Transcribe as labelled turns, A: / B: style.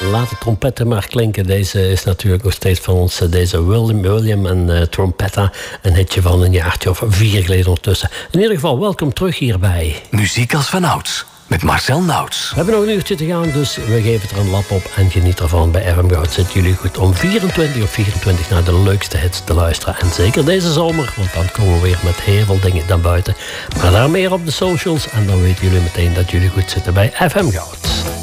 A: laat de trompetten maar klinken. Deze is natuurlijk nog steeds van ons. Deze William en Trompetta. Een hitje van een jaartje of 4 geleden ondertussen. In ieder geval, welkom terug hierbij.
B: Muziek als vanouds. Met Marcel Nauts.
A: We hebben nog een uurtje te gaan, dus we geven er een lap op en geniet ervan. Bij FM Goud zitten jullie goed om 24 naar de leukste hits te luisteren. En zeker deze zomer, want dan komen we weer met heel veel dingen naar buiten. Maar daar meer op de socials en dan weten jullie meteen dat jullie goed zitten bij FM Goud.